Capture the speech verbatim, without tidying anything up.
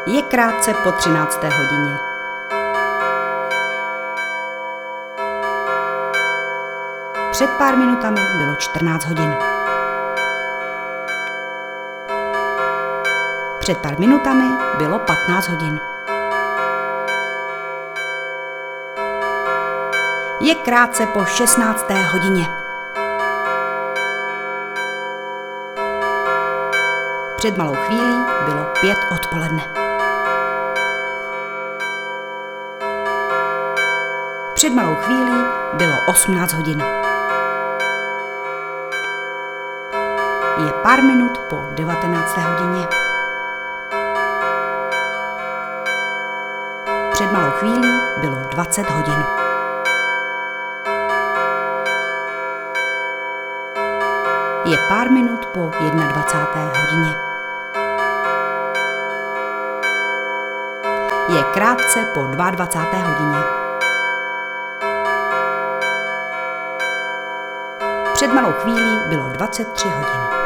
Je krátce po třinácté hodině. Před pár minutami bylo čtrnáct hodin. Před pár minutami bylo patnáct hodin. Je krátce po šestnácté hodině. Před malou chvílí bylo pět odpoledne. Před malou chvílí bylo osmnáct hodin. Je pár minut po devatenácté hodině. Před malou chvílí bylo dvacet hodin. Je pár minut po jednadvacáté hodině. Je krátce po dvacáté druhé hodině. Před malou chvílí bylo dvacet tři hodin.